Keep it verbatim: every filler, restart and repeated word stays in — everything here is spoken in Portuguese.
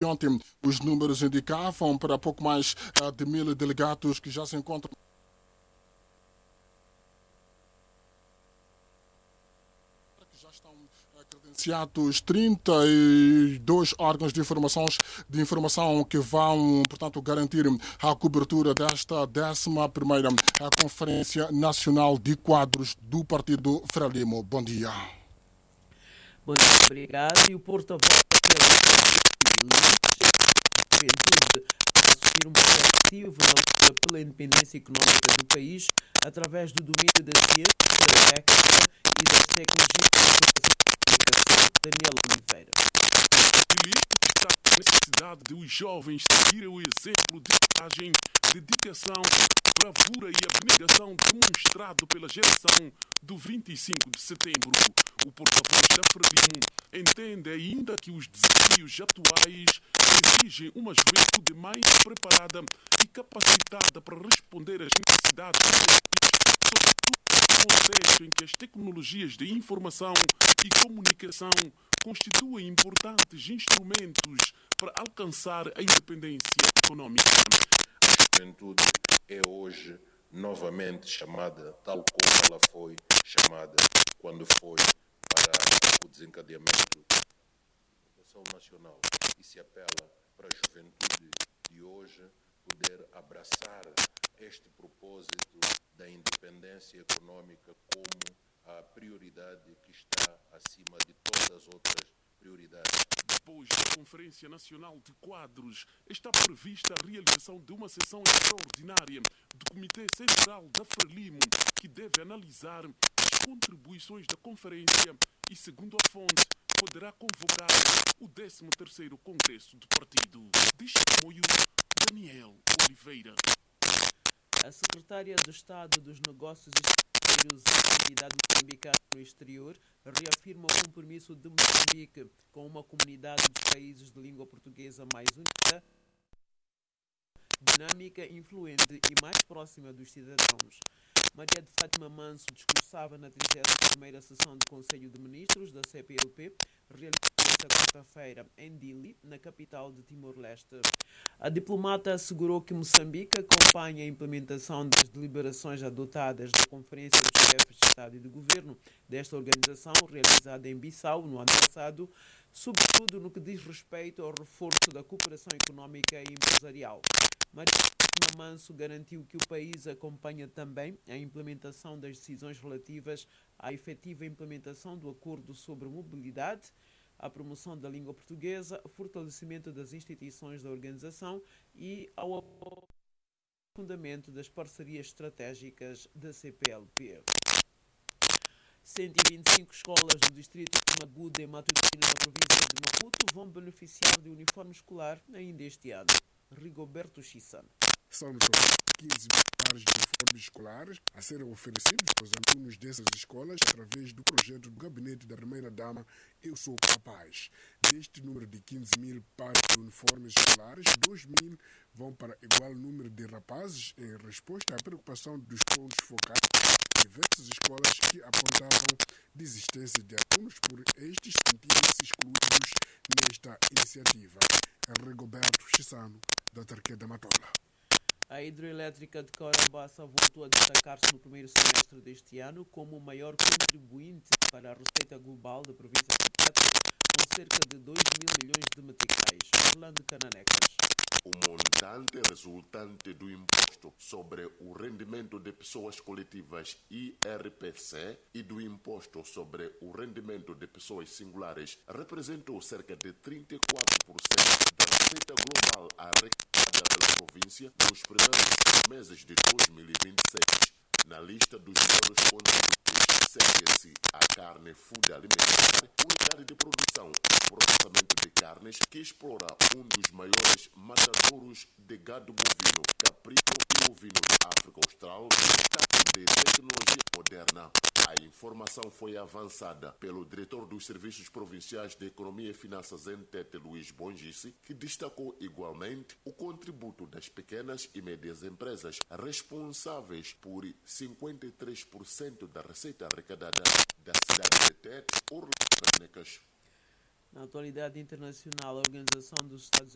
ontem os números indicavam para pouco mais uh, de mil delegados que já se encontram já estão credenciados trinta e dois órgãos de informação, de informação que vão, portanto, garantir a cobertura desta décima primeira Conferência Nacional de Quadros do Partido Frelimo. Bom dia. Bom dia, obrigado. E o porta-voz da Juventude a assumir um papel ativo na luta pela independência econômica do país através do domínio da ciência, da técnica e das tecnologias de comunicação, Daniel Oliveira. Filipe está a necessidade de os jovens seguirem o exemplo de coragem, dedicação, bravura e abnegação demonstrado pela geração do vinte e cinco de setembro. O porta-voz da Frelimo entende ainda que os desafios atuais exigem uma juventude mais preparada e capacitada para responder às necessidades do país, sobretudo no contexto em que as tecnologias de informação e comunicação constituem importantes instrumentos para alcançar a independência econômica. A juventude é hoje novamente chamada, tal como ela foi chamada quando foi para o desencadeamento da população nacional, e se apela para a juventude de hoje poder abraçar este propósito da independência econômica como a prioridade que está acima de todas as outras prioridades. Depois da Conferência Nacional de Quadros, está prevista a realização de uma sessão extraordinária do Comitê Central da Frelimo, que deve analisar as contribuições da conferência e, segundo a fonte, poderá convocar o décimo terceiro Congresso do Partido. De Chimoio, Daniel Oliveira. A secretária de Estado dos Negócios Estrangeiros e Atividade Moçambicana no Exterior reafirma o compromisso de Moçambique com uma comunidade dos países de língua portuguesa mais unida, dinâmica, influente e mais próxima dos cidadãos. Maria de Fátima Manso discursava na trigésima primeira sessão do Conselho de Ministros da C P L P, realizada esta quarta-feira em Dili, na capital de Timor-Leste. A diplomata assegurou que Moçambique acompanha a implementação das deliberações adotadas da Conferência dos Chefes de Estado e de Governo desta organização, realizada em Bissau no ano passado, sobretudo no que diz respeito ao reforço da cooperação econômica e empresarial. Maria Manso garantiu que o país acompanha também a implementação das decisões relativas à efetiva implementação do Acordo sobre Mobilidade, à promoção da língua portuguesa, ao fortalecimento das instituições da organização e ao aprofundamento das parcerias estratégicas da C P L P. cento e vinte e cinco escolas do distrito de Maguda e Matutina, na província de Maputo, vão beneficiar de uniforme escolar ainda este ano. Rigoberto Chissano. São quinze mil pares de uniformes escolares a serem oferecidos aos alunos dessas escolas através do projeto do Gabinete da Primeira-Dama Eu Sou Capaz. Deste número de quinze mil pares de uniformes escolares, dois mil vão para igual número de rapazes em resposta à preocupação dos pontos focais de diversas escolas que apontavam desistência de alunos por estes sentirem-se excluídos nesta iniciativa. Rigoberto Chissano, da Autarquia da Matola. A hidroelétrica de Corabaça voltou a destacar-se no primeiro semestre deste ano como o maior contribuinte para a receita global da província de Tete, com cerca de dois mil milhões de meticais. Orlando Cananecas. O montante resultante do imposto sobre o rendimento de pessoas coletivas I R P C e do imposto sobre o rendimento de pessoas singulares representou cerca de trinta e quatro por cento da receita global arrecadada pela província nos primeiros meses de dois mil e vinte e seis. Na lista dos maiores contributos segue-se a carne food alimentar, unidade de produção e processamento de carnes que explora um dos maiores matadouros de gado bovino, caprino e ovino da África Austral, de tecnologia moderna. A informação foi avançada pelo diretor dos Serviços Provinciais de Economia e Finanças em Tete, Luís Bongice, que destacou igualmente o contributo das pequenas e médias empresas, responsáveis por cinquenta e três por cento da receita arrecadada da cidade de Tete, Orlando. Na atualidade internacional, a Organização dos Estados